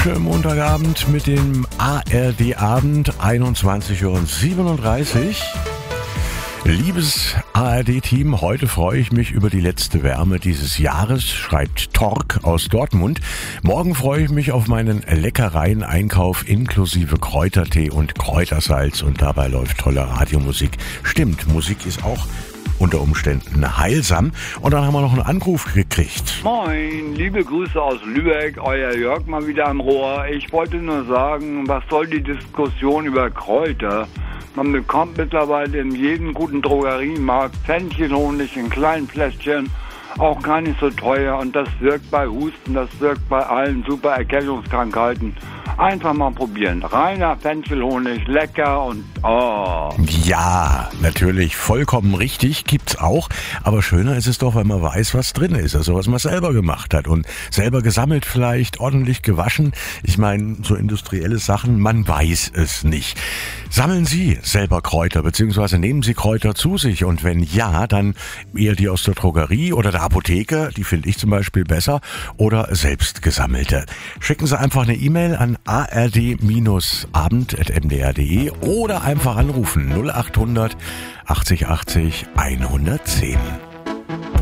schönen Montagabend mit dem ARD-Abend, 21:37 Uhr. Liebes ARD-Team, heute freue ich mich über die letzte Wärme dieses Jahres, schreibt Tork aus Dortmund. Morgen freue ich mich auf meinen Leckereien-Einkauf inklusive Kräutertee und Kräutersalz und dabei läuft tolle Radiomusik. Stimmt, Musik ist auch unter Umständen heilsam. Und dann haben wir noch einen Anruf gekriegt. Moin, liebe Grüße aus Lübeck, euer Jörg mal wieder am Rohr. Ich wollte nur sagen, was soll die Diskussion über Kräuter? Man bekommt mittlerweile in jedem guten Drogeriemarkt Fenchelhonig in kleinen Fläschchen, auch gar nicht so teuer, und das wirkt bei Husten, das wirkt bei allen super Erkältungskrankheiten. Einfach mal probieren. Reiner Fenchelhonig, lecker und Ja, natürlich, vollkommen richtig, gibt's auch. Aber schöner ist es doch, wenn man weiß, was drin ist. Also was man selber gemacht hat und selber gesammelt vielleicht, ordentlich gewaschen. Ich meine, so industrielle Sachen, man weiß es nicht. Sammeln Sie selber Kräuter, beziehungsweise nehmen Sie Kräuter zu sich. Und wenn ja, dann eher die aus der Drogerie oder der Apotheke, die finde ich zum Beispiel besser, oder selbst gesammelte. Schicken Sie einfach eine E-Mail an ard-abend@mdr.de oder einfach anrufen 0800 80 80 110.